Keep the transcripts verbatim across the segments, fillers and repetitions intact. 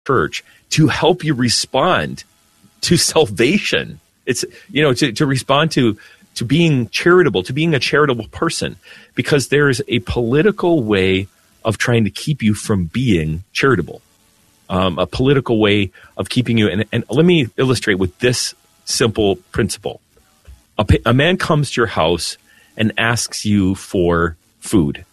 church to help you respond to salvation. It's, you know, to, to respond to, to being charitable, to being a charitable person, because there is a political way of trying to keep you from being charitable, um, a political way of keeping you. And, and let me illustrate with this simple principle. A, a man comes to your house and asks you for food.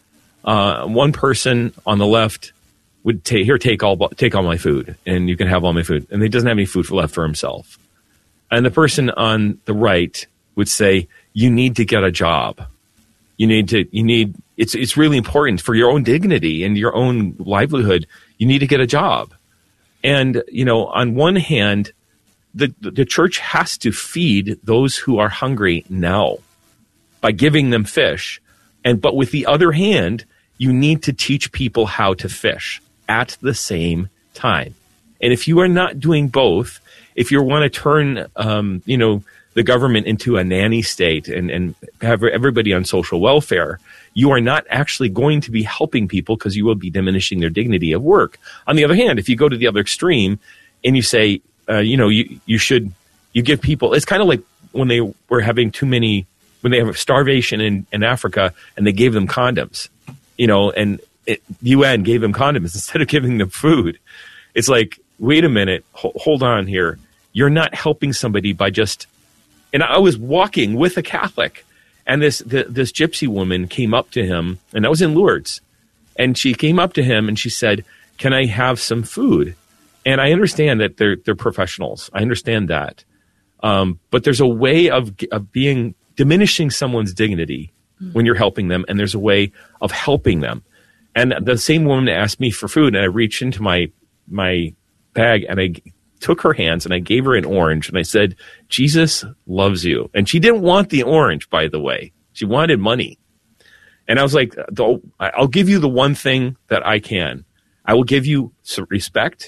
Uh, one person on the left would take, here, take all, take all my food, and you can have all my food. And he doesn't have any food left for himself. And the person on the right would say, you need to get a job. You need to, you need, it's, it's really important for your own dignity and your own livelihood. You need to get a job. And, you know, on one hand, the, the church has to feed those who are hungry now by giving them fish. And, but with the other hand, you need to teach people how to fish at the same time. And if you are not doing both, if you want to turn, um, you know, the government into a nanny state and, and have everybody on social welfare, you are not actually going to be helping people, because you will be diminishing their dignity of work. On the other hand, if you go to the other extreme and you say, uh, you know, you, you should, you give people, it's kind of like when they were having too many, when they have starvation in, in Africa and they gave them condoms, you know, and it, U N gave them condoms instead of giving them food. It's like, wait a minute, ho- hold on here. You're not helping somebody by just, and I was walking with a Catholic, and this the, this gypsy woman came up to him, and I was in Lourdes, and she came up to him and she said, can I have some food? And I understand that they're they're professionals. I understand that. Um, but there's a way of of being diminishing someone's dignity mm-hmm. when you're helping them, and there's a way of helping them. And the same woman asked me for food, and I reached into my my bag and I took her hands and I gave her an orange, and I said, Jesus loves you. And she didn't want the orange, by the way. She wanted money. And I was like, I'll give you the one thing that I can. I will give you some respect.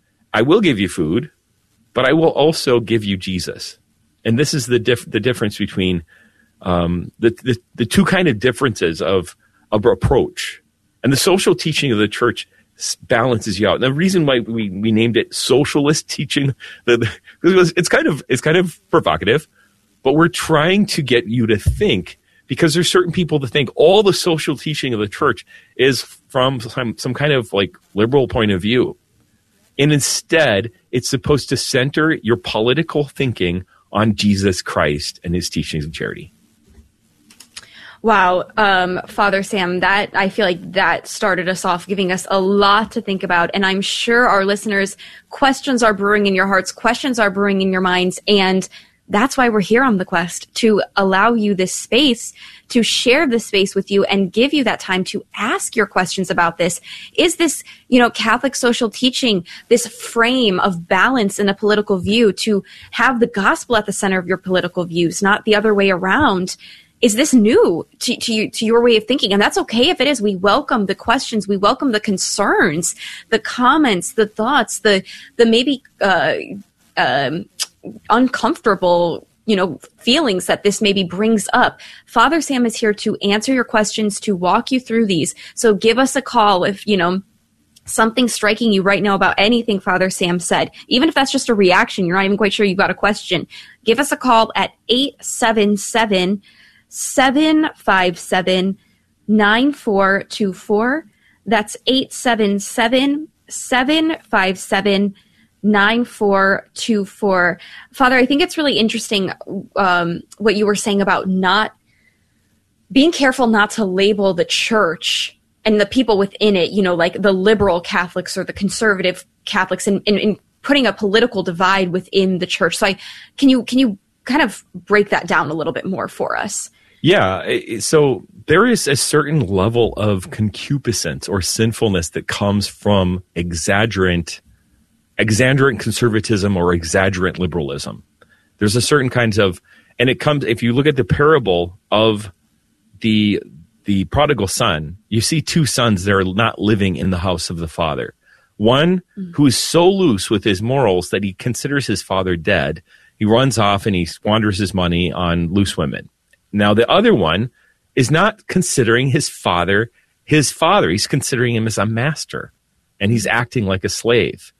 I will give you food, but I will also give you Jesus. And this is the dif- the difference between um, the, the the two kind of differences of, of approach. And the social teaching of the church balances you out. And the reason why we, we named it socialist teaching, the, the, it was, it's kind of it's kind of provocative, but we're trying to get you to think, because there's certain people that think all the social teaching of the church is from some, some kind of like liberal point of view. And instead, it's supposed to center your political thinking on Jesus Christ and his teachings of charity. Wow. Um, Father Sam, that I feel like that started us off, giving us a lot to think about. And I'm sure our listeners, questions are brewing in your hearts, questions are brewing in your minds. And that's why we're here on The Quest, to allow you this space, to share this space with you and give you that time to ask your questions about this. Is this, you know, Catholic social teaching, this frame of balance in a political view, to have the gospel at the center of your political views, not the other way around? Is this new to, to, you, to your way of thinking? And that's okay if it is. We welcome the questions. We welcome the concerns, the comments, the thoughts, the the maybe uh, um, uncomfortable, you know, feelings that this maybe brings up. Father Sam is here to answer your questions, to walk you through these. So give us a call if, you know, something's striking you right now about anything Father Sam said. Even if that's just a reaction, you're not even quite sure you've got a question. Give us a call at eight seven seven, seven five seven, nine four two four. That's eight seven seven, seven five seven, nine four two four. Father, I think it's really interesting um, what you were saying about not being careful not to label the church and the people within it, you know, like the liberal Catholics or the conservative Catholics, and, and, and putting a political divide within the church. So I, can you can you kind of break that down a little bit more for us? Yeah. So there is a certain level of concupiscence or sinfulness that comes from exaggerant, exaggerant conservatism or exaggerant liberalism. There's a certain kinds of, and it comes, if you look at the parable of the, the prodigal son, you see two sons that are not living in the house of the father. One mm-hmm. who is so loose with his morals that he considers his father dead. He runs off and he squanders his money on loose women. Now, the other one is not considering his father his father. He's considering him as a master. and he's acting like a slave.